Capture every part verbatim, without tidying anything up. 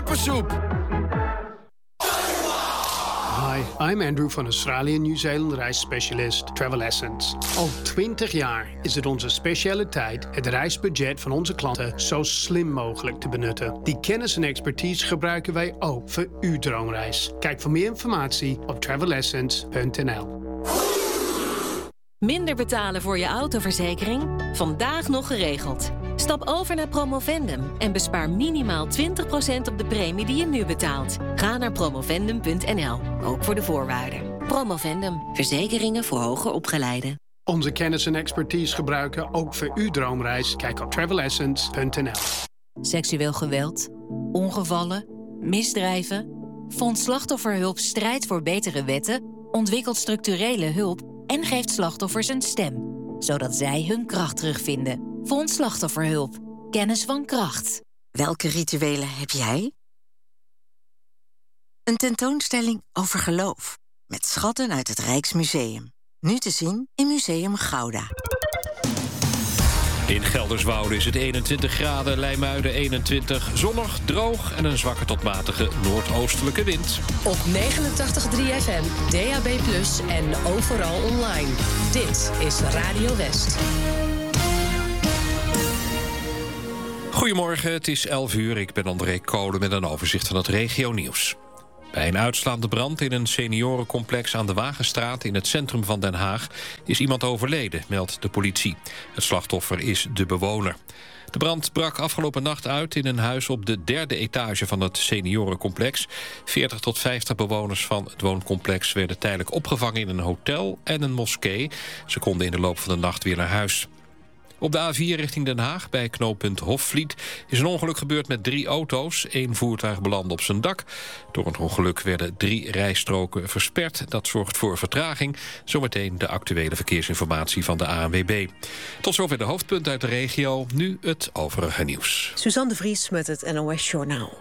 Suppersoep! Hi, I'm Andrew van Australië Nieuw-Zeeland reisspecialist Travel Essence. Al twintig jaar is het onze specialiteit het reisbudget van onze klanten zo slim mogelijk te benutten. Die kennis en expertise gebruiken wij ook voor uw droomreis. Kijk voor meer informatie op travel essence punt n l. Minder betalen voor je autoverzekering? Vandaag nog geregeld. Stap over naar Promovendum en bespaar minimaal twintig procent op de premie die je nu betaalt. Ga naar promovendum punt n l, ook voor de voorwaarden. Promovendum, verzekeringen voor hoger opgeleiden. Onze kennis en expertise gebruiken ook voor uw droomreis. Kijk op travel essence punt n l. Seksueel geweld, ongevallen, misdrijven. Fonds Slachtofferhulp strijdt voor betere wetten, ontwikkelt structurele hulp en geeft slachtoffers een stem, zodat zij hun kracht terugvinden. Fonds Slachtofferhulp. Kennis van kracht. Welke rituelen heb jij? Een tentoonstelling over geloof. Met schatten uit het Rijksmuseum. Nu te zien in Museum Gouda. In Gelderswoude is het eenentwintig graden, Leimuiden eenentwintig, zonnig, droog en een zwakke tot matige noordoostelijke wind. Op negenentachtig komma drie F M, D A B plus, en overal online. Dit is Radio West. Goedemorgen, het is elf uur. Ik ben André Kolen met een overzicht van het regionieuws. Bij een uitslaande brand in een seniorencomplex aan de Wagenstraat in het centrum van Den Haag is iemand overleden, meldt de politie. Het slachtoffer is de bewoner. De brand brak afgelopen nacht uit in een huis op de derde etage van het seniorencomplex. veertig tot vijftig bewoners van het wooncomplex werden tijdelijk opgevangen in een hotel en een moskee. Ze konden in de loop van de nacht weer naar huis. Op de A vier richting Den Haag, bij knooppunt Hofvliet, is een ongeluk gebeurd met drie auto's. Eén voertuig belandde op zijn dak. Door een ongeluk werden drie rijstroken versperd. Dat zorgt voor vertraging. Zometeen de actuele verkeersinformatie van de A N W B. Tot zover de hoofdpunten uit de regio. Nu het overige nieuws. Suzanne de Vries met het N O S-journaal.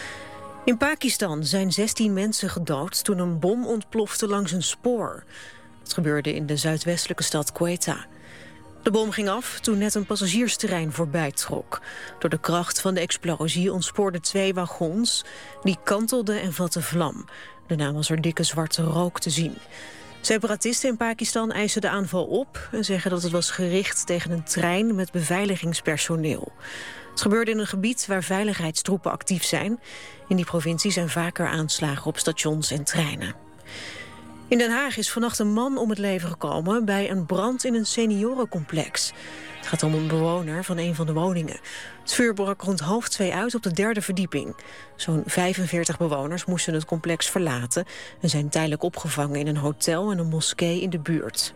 In Pakistan zijn zestien mensen gedood toen een bom ontplofte langs een spoor. Dat gebeurde in de zuidwestelijke stad Quetta. De bom ging af toen net een passagiersterrein voorbij trok. Door de kracht van de explosie ontspoorden twee wagons. Die kantelden en vatten vlam. Daarna was er dikke zwarte rook te zien. Separatisten in Pakistan eisen de aanval op en zeggen dat het was gericht tegen een trein met beveiligingspersoneel. Het gebeurde in een gebied waar veiligheidstroepen actief zijn. In die provincie zijn vaker aanslagen op stations en treinen. In Den Haag is vannacht een man om het leven gekomen bij een brand in een seniorencomplex. Het gaat om een bewoner van een van de woningen. Het vuur brak rond half twee uit op de derde verdieping. Zo'n vijfenveertig bewoners moesten het complex verlaten en zijn tijdelijk opgevangen in een hotel en een moskee in de buurt.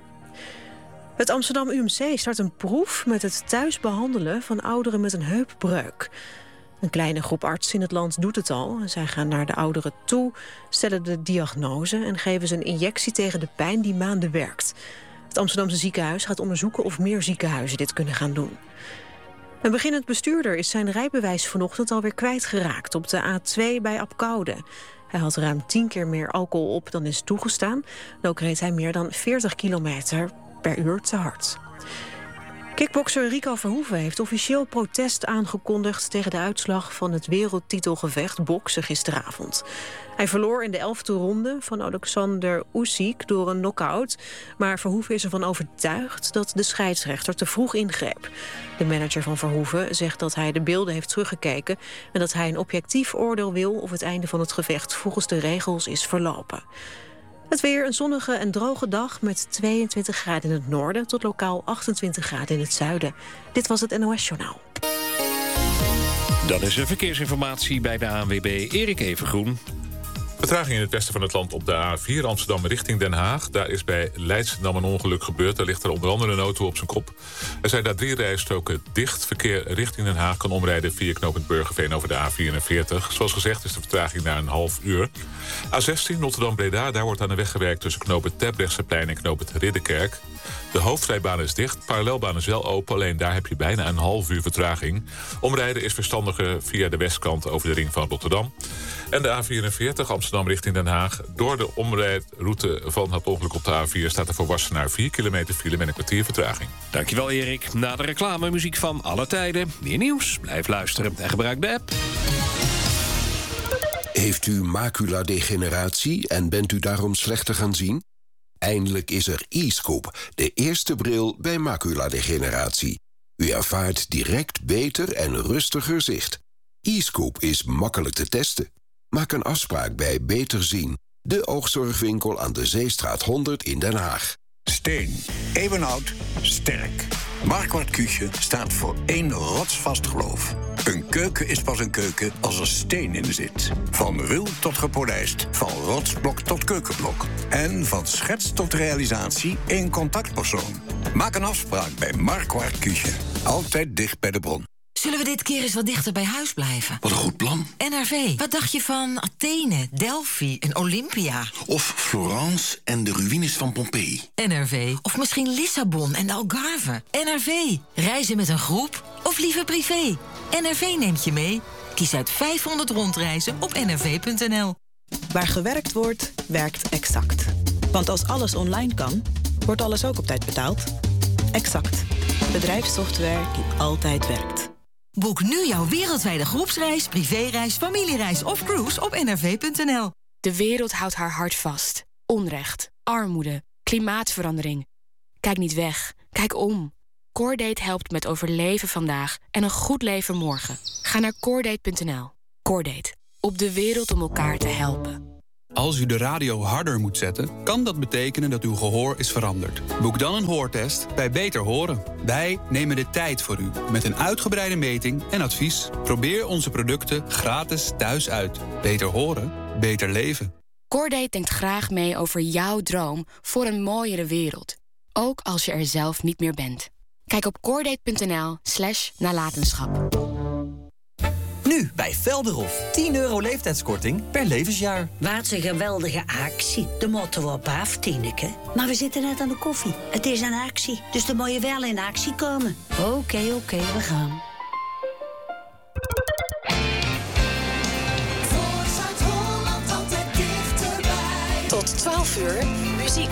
Het Amsterdam U M C start een proef met het thuis behandelen van ouderen met een heupbreuk. Een kleine groep artsen in het land doet het al. Zij gaan naar de ouderen toe, stellen de diagnose en geven ze een injectie tegen de pijn die maanden werkt. Het Amsterdamse ziekenhuis gaat onderzoeken of meer ziekenhuizen dit kunnen gaan doen. Een beginnend bestuurder is zijn rijbewijs vanochtend alweer kwijtgeraakt op de A twee bij Apkoude. Hij had ruim tien keer meer alcohol op dan is toegestaan. En ook reed hij meer dan veertig kilometer per uur te hard. Kickbokser Rico Verhoeven heeft officieel protest aangekondigd tegen de uitslag van het wereldtitelgevecht boksen gisteravond. Hij verloor in de elfde ronde van Alexander Usyk door een knock-out, maar Verhoeven is ervan overtuigd dat de scheidsrechter te vroeg ingreep. De manager van Verhoeven zegt dat hij de beelden heeft teruggekeken en dat hij een objectief oordeel wil of het einde van het gevecht volgens de regels is verlopen. Het weer, een zonnige en droge dag met tweeëntwintig graden in het noorden tot lokaal achtentwintig graden in het zuiden. Dit was het N O S-journaal. Dan is er verkeersinformatie bij de A N W B Erik Evengroen. Vertraging in het westen van het land op de A vier Amsterdam richting Den Haag. Daar is bij Leidschendam een ongeluk gebeurd. Daar ligt er onder andere een auto op zijn kop. Er zijn daar drie rijstroken dicht. Verkeer richting Den Haag kan omrijden via knooppunt Burgerveen over de A vierenveertig. Zoals gezegd is de vertraging naar een half uur. A zestien Rotterdam-Breda, daar wordt aan de weg gewerkt tussen knooppunt Terbrechtseplein en knooppunt Ridderkerk. De hoofdrijbaan is dicht, parallelbaan is wel open, alleen daar heb je bijna een half uur vertraging. Omrijden is verstandiger via de westkant over de ring van Rotterdam. En de A vierenveertig Amsterdam richting Den Haag. Door de omrijdroute van het ongeluk op de A vier staat er voor Wassenaar vier kilometer file met een kwartier vertraging. Dankjewel Erik. Na de reclame muziek van alle tijden. Meer nieuws? Blijf luisteren en gebruik de app. Heeft u maculadegeneratie en bent u daarom slechter gaan zien? Eindelijk is er e-Scoop, de eerste bril bij maculadegeneratie. U ervaart direct beter en rustiger zicht. e-Scoop is makkelijk te testen. Maak een afspraak bij Beter Zien, de oogzorgwinkel aan de Zeestraat honderd in Den Haag. Steen. Eeuwenoud. Sterk. Marquardt Kuchen staat voor één rotsvast geloof. Een keuken is pas een keuken als er steen in zit. Van ruw tot gepolijst, van rotsblok tot keukenblok. En van schets tot realisatie één contactpersoon. Maak een afspraak bij Marquardt Kuchen. Altijd dicht bij de bron. Zullen we dit keer eens wat dichter bij huis blijven? Wat een goed plan. N R V, wat dacht je van Athene, Delphi en Olympia? Of Florence en de ruïnes van Pompeii. N R V, of misschien Lissabon en de Algarve. N R V, reizen met een groep of liever privé? N R V neemt je mee. Kies uit vijfhonderd rondreizen op n r v punt n l. Waar gewerkt wordt, werkt Exact. Want als alles online kan, wordt alles ook op tijd betaald. Exact. Bedrijfssoftware die altijd werkt. Boek nu jouw wereldwijde groepsreis, privéreis, familiereis of cruise op n r v punt n l. De wereld houdt haar hart vast. Onrecht, armoede, klimaatverandering. Kijk niet weg, kijk om. Cordate helpt met overleven vandaag en een goed leven morgen. Ga naar cordate punt n l. Cordate, op de wereld om elkaar te helpen. Als u de radio harder moet zetten, kan dat betekenen dat uw gehoor is veranderd. Boek dan een hoortest bij Beter Horen. Wij nemen de tijd voor u met een uitgebreide meting en advies. Probeer onze producten gratis thuis uit. Beter horen, beter leven. Cordate denkt graag mee over jouw droom voor een mooiere wereld. Ook als je er zelf niet meer bent. Kijk op cordate punt n l slash nalatenschap. Nu bij Velderhof. tien euro leeftijdskorting per levensjaar. Wat een geweldige actie. De motto op af, Tineke. Maar we zitten net aan de koffie. Het is een actie, dus dan moet je wel in actie komen. Oké, okay, oké, okay, we gaan. Tot twaalf uur, muziek